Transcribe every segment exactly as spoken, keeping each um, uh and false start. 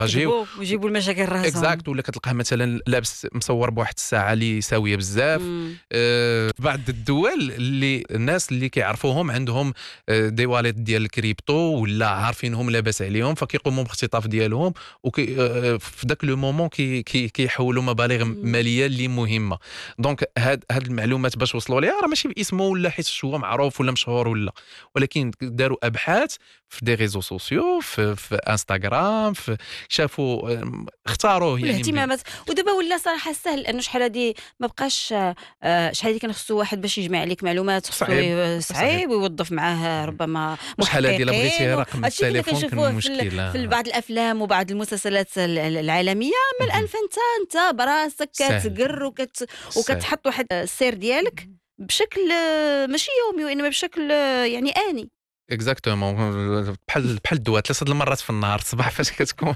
يكذبوا ويجيبوا المشاكل راسهم. اكزاكت. ولا كتلقاه مثلا لابس مصور بواحد الساعه اللي ساويه بزاف. أه بعض الدول اللي الناس اللي كيعرفوهم عندهم دي واليت ديال الكريبتو ولا عارفينهم لاباس عليهم، فكيقوموا باختطاف ديالهم وكي أه في ذاك لو مومون كي كيحولوا مبالغ ماليه اللي مهمه. دونك هاد هاد المعلومات باش وصلوا ليها راه ماشي باسمه ولا حيت هو معروف ولا مشهور ولا، ولكن داروا ابحاث في دي ريزو سوسيو، في, في انستغرام، في شافوا اختاروه يعني الاهتمامات. ودابا ولا صراحه سهل، لانه شحال هادي ما بقاش آه شحال هادي كان خصو واحد باش يجمع عليك معلومات، صعيب صعيب ويوظف معاه ربما شحال هادي الا بغيتي محققين. رقم هادشي اللي التليفون كنشوفوه كان في, مشكل. في بعض الافلام وبعض المسلسلات العالميه. ما الان فانت انت براسك كتقر وكت وكتحط واحد السير ديالك بشكل ماشي يومي وانما بشكل يعني اني. اكزاكتومون. بحال بحال الدواء ثلاثه المرات في النهار، الصباح فاش كتكون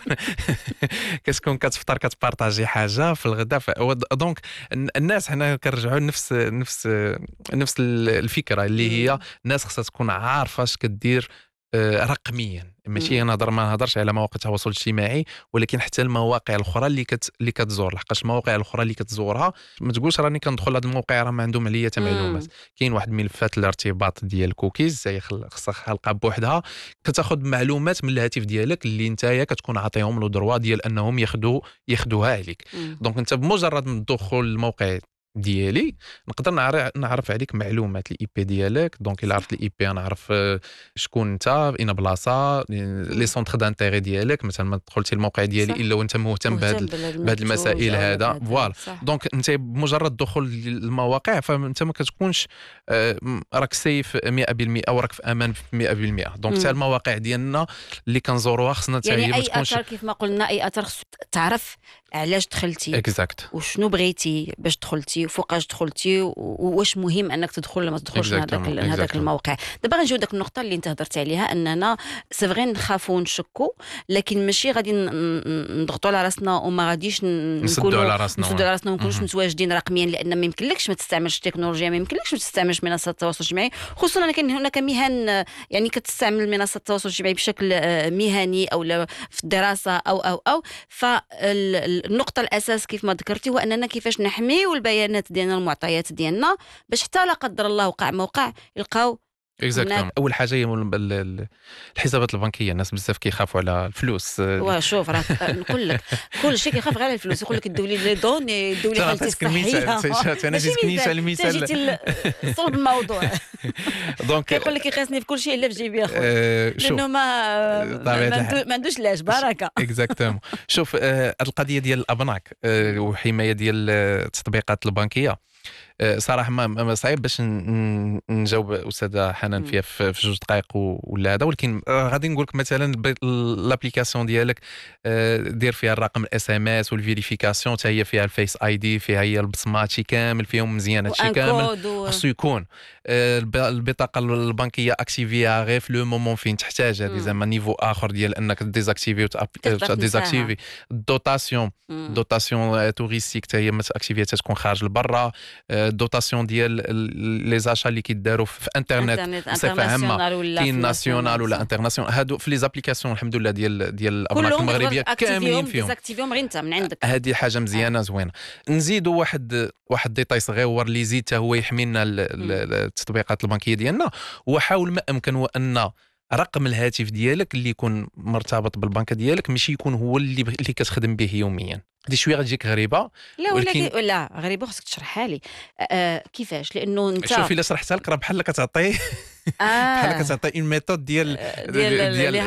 كتكون كتفطر كتبارطاجي حاجه في الغداء. دونك الناس حنا كنرجعوا لنفس نفس نفس الفكره اللي هي الناس خصها تكون عارفه اش كدير رقميا. ماشي نهضر ما نهضرش على مواقع التواصل الاجتماعي، ولكن حتى المواقع الاخرى اللي كت اللي كتزور، لحقاش المواقع الاخرى اللي كتزورها ما تقولش راني كندخل لهاد الموقع راه ما عندهم عليا حتى معلومات. كاين واحد الملفات الارتباط ديال الكوكيز هي خصها خلقها بوحدها، كتاخذ معلومات من الهاتف ديالك اللي نتايا كتكون عاطيهم لو دروا ديال انهم ياخذوا ياخذوها عليك. دونك انت بمجرد من الدخول للموقع ديالي نقدر نعرف عليك معلومات الاي بي ديالك. دونك الا عرفت الاي بي نعرف شكون انت، اين بلاصه، لي سونتر دانتيغي ديالك. مثلا ما دخلتي الموقع ديالي الا وانت مهتم بهاد بهاد المسائل هذا. فوالا دونك انت بمجرد الدخول للمواقع فانت ما كتكونش راك سيف مئة بالمئة وراك في امان مئة بالمئة. دونك حتى المواقع ديالنا اللي كنزوروها خصنا حتى يعني هي ما تكونش اي اثر كيف ما قلنا، اي اثر خص تعرف علاش دخلتي اكزاكت وشنو بغيتي باش دخلتي وفوقاش دخلتي وواش مهم انك تدخل ولا ما تدخلش لهذاك لهذاك الموقع. دابا غنجيو داك النقطه اللي انت هضرتي عليها، اننا سي فغي نخافوا ونشكوا، لكن ماشي غادي نضغطوا على راسنا وما غاديش نسدوا على راسنا نسدوا على راسنا وما نكونوش متواجدين رقميا، لان ما يمكنلكش ما تستعملش التكنولوجيا، ما يمكنلكش ما تستعملش منصات التواصل الاجتماعي. خصوصا كاين هناك مهن يعني كتستعمل منصات التواصل الاجتماعي بشكل مهني او في الدراسه او او او فالنقطه الاساس كيف ما ذكرتي هو اننا كيفاش نحميو البيانات ديالنا المعطيات ديالنا باش حتى لا قدر الله وقع موقع يلقاو. اكزاكتوم. اول حاجه هي الحسابات البنكيه. الناس بزاف كيخافوا على الفلوس. وشوف راه نقول لك كل شيء كيخاف غير على الفلوس. يقول لك دولي لي دوني دولي حالتي الصحيه. انا جيتك مثال مثال جيتي صلب الموضوع. دونك كيقول لك يخاصني في كل شيء الا في جيبي اخويا، لانه ما ما عندوش لاش بركه. اكزاكتوم. شوف هاد القضيه ديال الابناك وحمايه ديال التطبيقات البنكيه صراحه ما صعيب باش نجاوب استاذه حنان فيها في جوج دقائق ولا هذا، ولكن غادي نقول لك مثلا الابليكاسيون ديالك دير فيها الرقم الاس ام اس والفيريفيكاسيون، حتى هي فيها الفيس اي دي، فيها هي البصمات شي كامل فيهم مزيان. هادشي كامل خصو يكون. البطاقه البنكيه اكتيفيها غير في لو مومون فين تحتاج، هذه زعما نيفو اخر ديال انك ديزاكتيفي ديزاكتيفي. الدوتاسيون دوتاسيون توريستيك حتى هي ما تاكتيفيها تكون خارج لبرا. الدوتاسيون ديال لي زاشا اللي كيداروا في انترنت بصفه عامه، كاين ناسيونال ولا انترناسيونال، هادو في لي زابليكاسيون الحمد لله ديال ديال الابناك المغربيه كاملين فيهم. ديزاكتيفيهم غير انت من عندك. هذه حاجه مزيانه زوينه. نزيدوا واحد واحد ديتاي صغير اللي زيد حتى هو يحمي لنا التطبيقات البنكيه ديالنا. وحاول ما امكن هو ان رقم الهاتف ديالك اللي يكون مرتبط بالبنكه ديالك ماشي يكون هو اللي اللي كتخدم به يوميا. هذه شويه غتجيك غريبه. لا ولكن لا غريبه، خصك تشرحها لي آه كيفاش، لانه انت شوفي الا شرحتها لك راه بحال كتعطي آه. بحال كتعطي اون ميثود ديال ديال, ديال